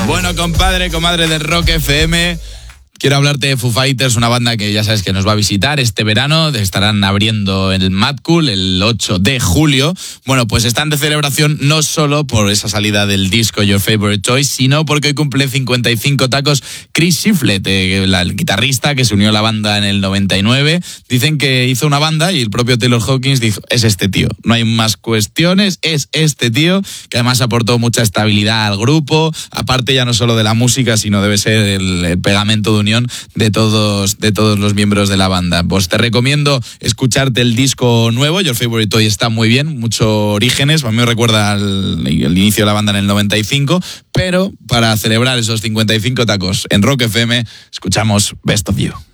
Bueno, compadre, comadre del Rock FM, quiero hablarte de Foo Fighters, una banda que ya sabes que nos va a visitar este verano. Estarán abriendo el Mad Cool el 8 de julio. Bueno, pues están de celebración no solo por esa salida del disco Your Favorite Toys, sino porque hoy cumple 55 tacos Chris Shiflett, el guitarrista que se unió a la banda en el 99. Dicen que hizo una banda y el propio Taylor Hawkins dijo, es este tío, no hay más cuestiones, es este tío, que además aportó mucha estabilidad al grupo, aparte ya no solo de la música, sino debe ser el pegamento de unión de todos los miembros de la banda. Pues te recomiendo escucharte el disco nuevo, Your Favorite Toy, está muy bien, mucho orígenes, a mí me recuerda el inicio de la banda en el 95, pero para celebrar esos 55 tacos en Rock FM, escuchamos Best of You.